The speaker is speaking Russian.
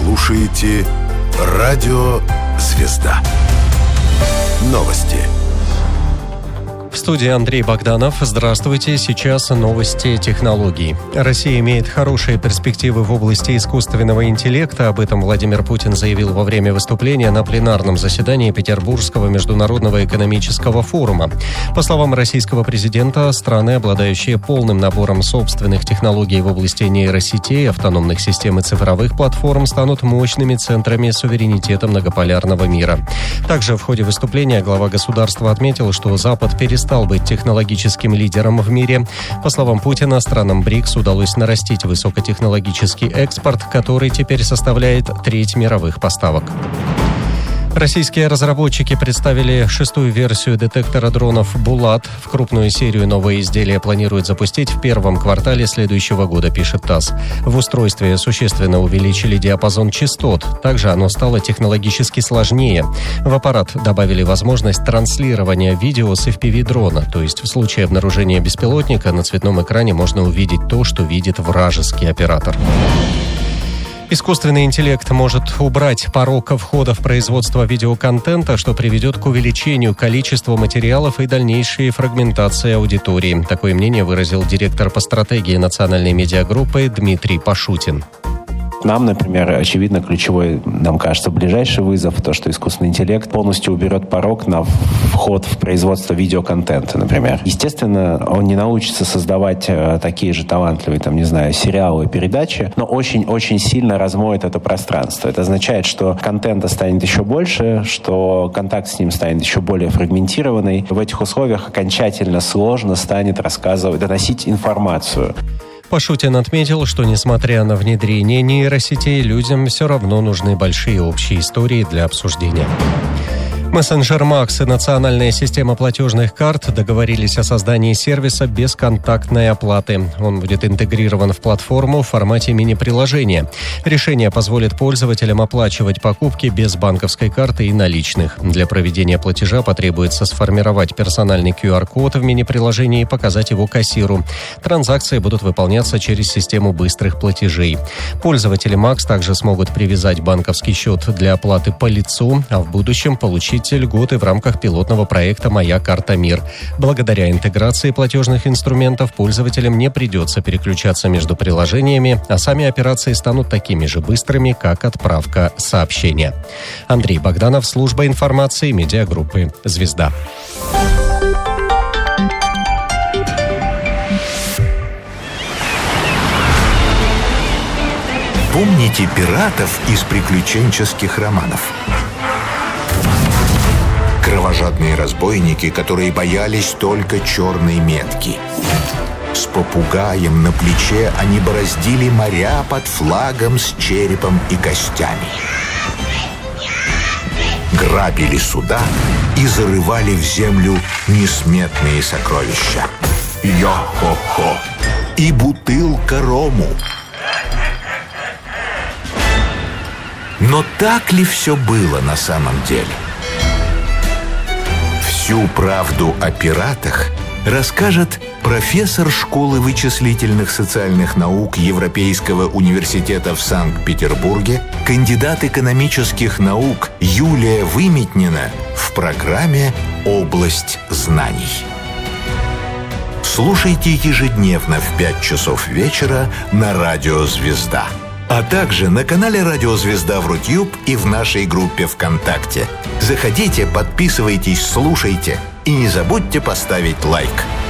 слушаете «Радио Звезда». Новости. В студии Андрей Богданов. Здравствуйте. Сейчас новости технологий. Россия имеет хорошие перспективы в области искусственного интеллекта. Об этом Владимир Путин заявил во время выступления на пленарном заседании Петербургского международного экономического форума. По словам российского президента, страны, обладающие полным набором собственных технологий в области нейросетей, автономных систем и цифровых платформ, станут мощными центрами суверенитета многополярного мира. Также в ходе выступления глава государства отметил, что Запад перестал быть технологическим лидером в мире. По словам Путина, странам БРИКС удалось нарастить высокотехнологический экспорт, который теперь составляет треть мировых поставок. Российские разработчики представили 6-ю версию детектора дронов «Булат». В крупную серию новое изделие планируют запустить в первом квартале следующего года, пишет ТАСС. В устройстве существенно увеличили диапазон частот. Также оно стало технологически сложнее. В аппарат добавили возможность транслирования видео с FPV-дрона, то есть в случае обнаружения беспилотника на цветном экране можно увидеть то, что видит вражеский оператор. Искусственный интеллект может убрать порог входа в производство видеоконтента, что приведет к увеличению количества материалов и дальнейшей фрагментации аудитории. Такое мнение выразил директор по стратегии национальной медиагруппы Дмитрий Пашутин. Нам, например, очевидно, ключевой, нам кажется, ближайший вызов, то, что искусственный интеллект полностью уберет порог на вход в производство видеоконтента, например. Естественно, он не научится создавать такие же талантливые, сериалы и передачи, но очень-очень сильно размоет это пространство. Это означает, что контента станет еще больше, что контакт с ним станет еще более фрагментированный. В этих условиях окончательно сложно станет доносить информацию. Пашутин отметил, что, несмотря на внедрение нейросетей, людям все равно нужны большие общие истории для обсуждения. Мессенджер Макс и национальная система платежных карт договорились о создании сервиса бесконтактной оплаты. Он будет интегрирован в платформу в формате мини-приложения. Решение позволит пользователям оплачивать покупки без банковской карты и наличных. Для проведения платежа потребуется сформировать персональный QR-код в мини-приложении и показать его кассиру. Транзакции будут выполняться через систему быстрых платежей. Пользователи Макс также смогут привязать банковский счет для оплаты по лицу, а в будущем получить льготы в рамках пилотного проекта «Моя карта МИР». Благодаря интеграции платежных инструментов пользователям не придется переключаться между приложениями, а сами операции станут такими же быстрыми, как отправка сообщения. Андрей Богданов, служба информации медиагруппы «Звезда». Помните пиратов из приключенческих романов? Кровожадные разбойники, которые боялись только черной метки. С попугаем на плече они бороздили моря под флагом с черепом и костями. Грабили суда и зарывали в землю несметные сокровища. Йо-хо-хо! И бутылка рому. Но так ли все было на самом деле? Всю правду о пиратах расскажет профессор школы вычислительных социальных наук Европейского университета в Санкт-Петербурге, кандидат экономических наук Юлия Выметнина в программе «Область знаний». Слушайте ежедневно в 5 часов вечера на радио «Звезда». А также на канале «Радио Звезда» в Рутюб и в нашей группе ВКонтакте. Заходите, подписывайтесь, слушайте и не забудьте поставить лайк.